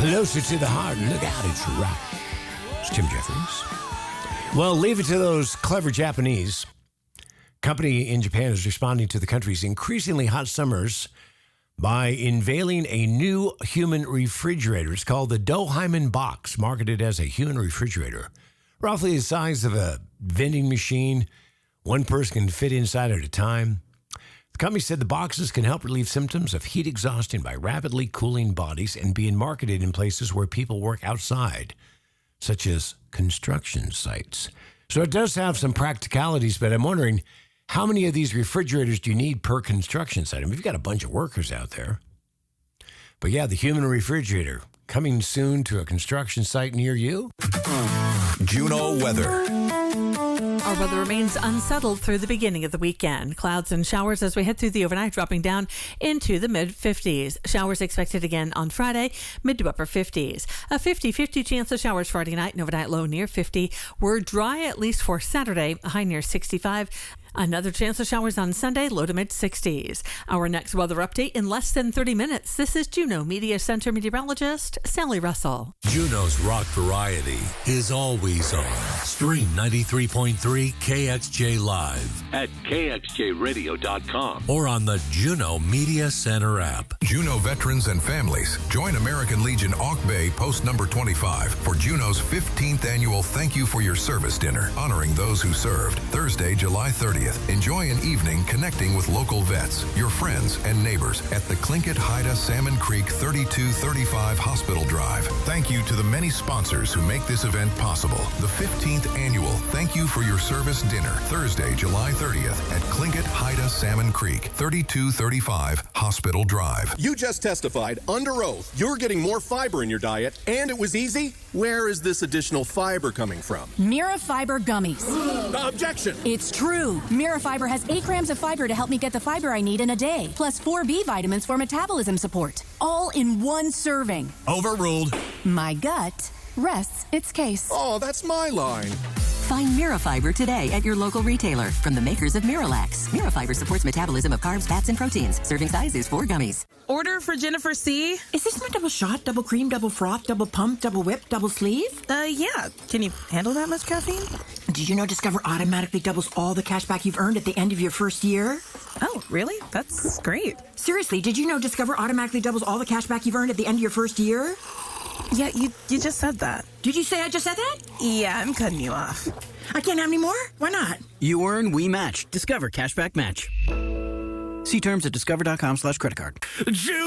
Closer to the heart. Look out, it's Rush. It's Tim Jeffries. Well, leave it to those clever Japanese. Company in Japan is responding to the country's increasingly hot summers by unveiling a new human refrigerator. It's called the Dohyman Box, marketed as a human refrigerator. Roughly the size of a vending machine. One person can fit inside at a time. The company said the boxes can help relieve symptoms of heat exhaustion by rapidly cooling bodies and being marketed in places where people work outside, such as construction sites. So it does have some practicalities, but I'm wondering, how many of these refrigerators do you need per construction site? I mean, you've got a bunch of workers out there. But yeah, the human refrigerator coming soon to a construction site near you. Juno weather. Our weather remains unsettled through the beginning of the weekend. Clouds and showers as we head through the overnight, dropping down into the mid-50s. Showers expected again on Friday, mid to upper 50s. A 50-50 chance of showers Friday night, and overnight low near 50. We're dry at least for Saturday, a high near 65. Another chance of showers on Sunday, low to mid-60s. Our next weather update in less than 30 minutes. This is Juno Media Center meteorologist Sally Russell. Juno's rock variety is always on. Stream 93.3 KXJ Live at kxjradio.com or on the Juno Media Center app. Juno veterans and families, join American Legion Auk Bay Post Number 25 for Juno's 15th annual Thank You for Your Service dinner, honoring those who served, Thursday, July 30th. Enjoy an evening connecting with local vets, your friends, and neighbors at the Tlingit Haida Salmon Creek 3235 Hospital Drive. Thank you to the many sponsors who make this event possible. The 15th annual Thank You for Your Service dinner, Thursday, July 30th at Tlingit Haida Salmon Creek 3235 Hospital Drive. You just testified under oath you're getting more fiber in your diet, and it was easy. Where is this additional fiber coming from? Mira Fiber Gummies. Objection! It's true. Mira Fiber has 8 grams of fiber to help me get the fiber I need in a day, plus 4 B vitamins for metabolism support, all in one serving. Overruled. My gut rests its case. Oh, that's my line. Find Mirafiber today at your local retailer from the makers of Miralax. Mirafiber supports metabolism of carbs, fats, and proteins. Serving size is 4 gummies. Order for Jennifer C. Is this my double shot, double cream, double froth, double pump, double whip, double sleeve? Yeah. Can you handle that much caffeine? Did you know Discover automatically doubles all the cash back you've earned at the end of your first year? Oh, really? That's great. Seriously, did you know Discover automatically doubles all the cash back you've earned at the end of your first year? Yeah, you just said that. Did you say I just said that? Yeah, I'm cutting you off. I can't have any more? Why not? You earn, we match. Discover Cashback Match. See terms at discover.com/creditcard.